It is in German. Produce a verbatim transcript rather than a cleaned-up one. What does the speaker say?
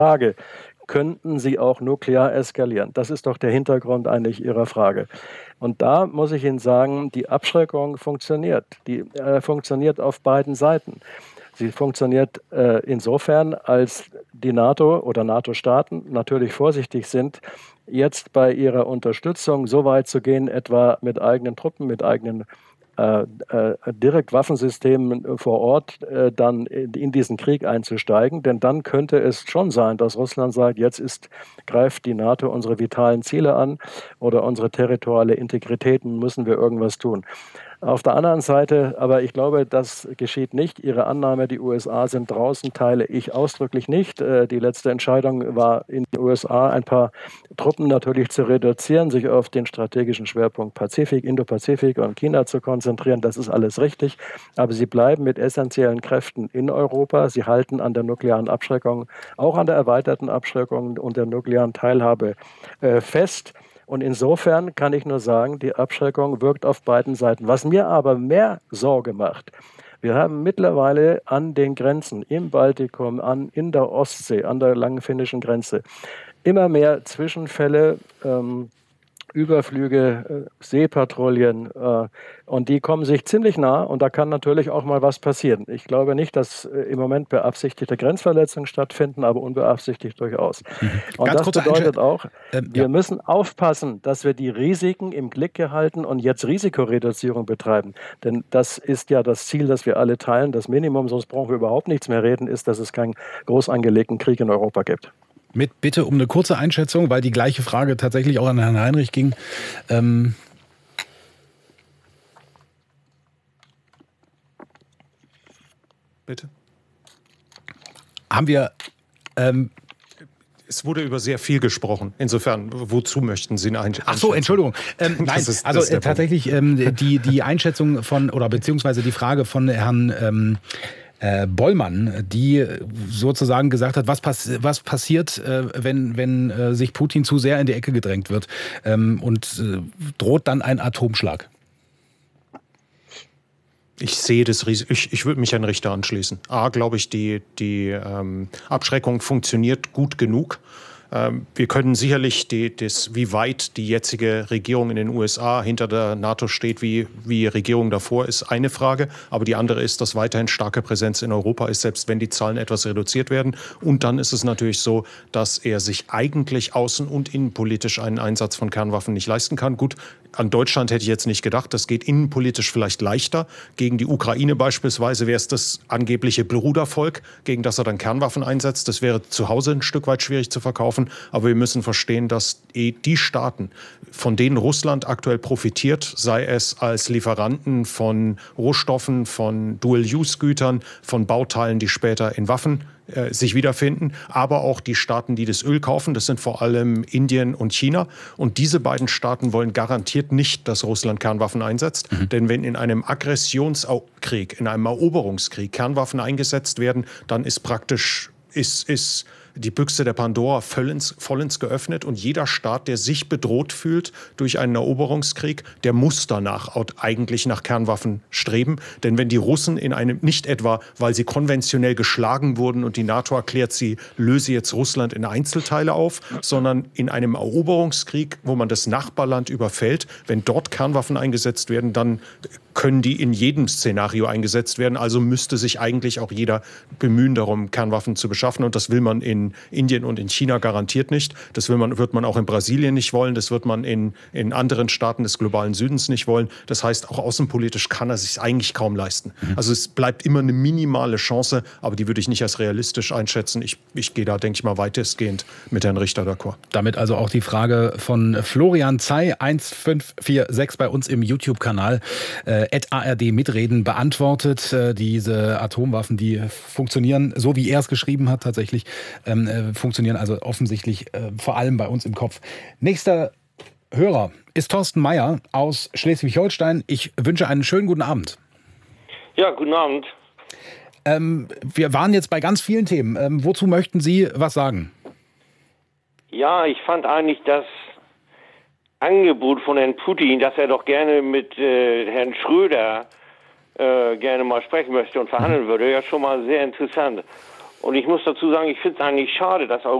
Frage, könnten sie auch nuklear eskalieren? Das ist doch der Hintergrund eigentlich Ihrer Frage. Und da muss ich Ihnen sagen, die Abschreckung funktioniert. Die äh, funktioniert auf beiden Seiten. Sie funktioniert äh, insofern, als die NATO oder NATO-Staaten natürlich vorsichtig sind, jetzt bei ihrer Unterstützung so weit zu gehen, etwa mit eigenen Truppen, mit eigenen äh, äh, direkt Waffensystemen vor Ort äh, dann in, in diesen Krieg einzusteigen. Denn dann könnte es schon sein, dass Russland sagt, jetzt ist, greift die NATO unsere vitalen Ziele an oder unsere territoriale Integrität, müssen wir irgendwas tun. Auf der anderen Seite, aber ich glaube, das geschieht nicht. Ihre Annahme, die U S A sind draußen, teile ich ausdrücklich nicht. Die letzte Entscheidung war in den U S A, ein paar Truppen natürlich zu reduzieren, sich auf den strategischen Schwerpunkt Pazifik, Indo-Pazifik und China zu konzentrieren. Das ist alles richtig. Aber sie bleiben mit essentiellen Kräften in Europa. Sie halten an der nuklearen Abschreckung, auch an der erweiterten Abschreckung und der nuklearen Teilhabe äh, fest. Und insofern kann ich nur sagen, die Abschreckung wirkt auf beiden Seiten. Was mir aber mehr Sorge macht, wir haben mittlerweile an den Grenzen im Baltikum, an, in der Ostsee, an der langen finnischen Grenze, immer mehr Zwischenfälle, ähm, Überflüge, äh, Seepatrouillen äh, und die kommen sich ziemlich nah und da kann natürlich auch mal was passieren. Ich glaube nicht, dass äh, im Moment beabsichtigte Grenzverletzungen stattfinden, aber unbeabsichtigt durchaus. Mhm. Und Ganz das kurze bedeutet Einschä- auch, ähm, wir ja. müssen aufpassen, dass wir die Risiken im Blick gehalten und jetzt Risikoreduzierung betreiben. Denn das ist ja das Ziel, das wir alle teilen. Das Minimum, sonst brauchen wir überhaupt nichts mehr reden, ist, dass es keinen groß angelegten Krieg in Europa gibt. Mit Bitte um eine kurze Einschätzung, weil die gleiche Frage tatsächlich auch an Herrn Heinrich ging. Ähm Bitte? Haben wir... Ähm Es wurde über sehr viel gesprochen. Insofern, wozu möchten Sie eine Einschätzung? Ach so, Entschuldigung. Ähm, nein, ist, also äh, tatsächlich ähm, die, die Einschätzung von, oder beziehungsweise die Frage von Herrn ähm, äh, Bollmann, die sozusagen gesagt hat, was, pass was passiert, äh, wenn, wenn äh, sich Putin zu sehr in die Ecke gedrängt wird ähm, und äh, droht dann ein Atomschlag? Ich sehe das Risiko. Ich, ich würde mich an Richter anschließen. A, glaube ich, die, die ähm, Abschreckung funktioniert gut genug. Ähm, wir können sicherlich, die, das, wie weit die jetzige Regierung in den U S A hinter der NATO steht, wie die Regierung davor, ist eine Frage. Aber die andere ist, dass weiterhin starke Präsenz in Europa ist, selbst wenn die Zahlen etwas reduziert werden. Und dann ist es natürlich so, dass er sich eigentlich außen- und innenpolitisch einen Einsatz von Kernwaffen nicht leisten kann. Gut, an Deutschland hätte ich jetzt nicht gedacht. Das geht innenpolitisch vielleicht leichter. Gegen die Ukraine beispielsweise wäre es das angebliche Brudervolk, gegen das er dann Kernwaffen einsetzt. Das wäre zu Hause ein Stück weit schwierig zu verkaufen. Aber wir müssen verstehen, dass die Staaten, von denen Russland aktuell profitiert, sei es als Lieferanten von Rohstoffen, von Dual-Use-Gütern, von Bauteilen, die später in Waffen äh, sich wiederfinden, aber auch die Staaten, die das Öl kaufen, das sind vor allem Indien und China. Und diese beiden Staaten wollen garantiert nicht, dass Russland Kernwaffen einsetzt. Mhm. Denn wenn in einem Aggressionskrieg, in einem Eroberungskrieg Kernwaffen eingesetzt werden, dann ist praktisch, ist, ist die Büchse der Pandora vollends, vollends geöffnet und jeder Staat, der sich bedroht fühlt durch einen Eroberungskrieg, der muss danach eigentlich nach Kernwaffen streben. Denn wenn die Russen in einem, nicht etwa, weil sie konventionell geschlagen wurden und die NATO erklärt, sie löse jetzt Russland in Einzelteile auf, sondern in einem Eroberungskrieg, wo man das Nachbarland überfällt, wenn dort Kernwaffen eingesetzt werden, dann können die in jedem Szenario eingesetzt werden. Also müsste sich eigentlich auch jeder bemühen darum, Kernwaffen zu beschaffen. Und das will man in Indien und in China garantiert nicht. Das will man, wird man auch in Brasilien nicht wollen. Das wird man in, in anderen Staaten des globalen Südens nicht wollen. Das heißt, auch außenpolitisch kann er sich eigentlich kaum leisten. Mhm. Also es bleibt immer eine minimale Chance, aber die würde ich nicht als realistisch einschätzen. Ich, ich gehe da, denke ich mal, weitestgehend mit Herrn Richter d'accord. Damit also auch die Frage von Florian Zei, eins fünf vier sechs bei uns im YouTube-Kanal, äh, at A R D mitreden, beantwortet. Äh, diese Atomwaffen, die funktionieren, so wie er es geschrieben hat, tatsächlich, ähm, äh, funktionieren also offensichtlich äh, vor allem bei uns im Kopf. Nächster Hörer ist Thorsten Meyer aus Schleswig-Holstein. Ich wünsche einen schönen guten Abend. Ja, guten Abend. Ähm, wir waren jetzt bei ganz vielen Themen. Ähm, wozu möchten Sie was sagen? Ja, ich fand eigentlich das Angebot von Herrn Putin, dass er doch gerne mit äh, Herrn Schröder äh, gerne mal sprechen möchte und verhandeln würde, ja schon mal sehr interessant. Und ich muss dazu sagen, ich finde es eigentlich schade, dass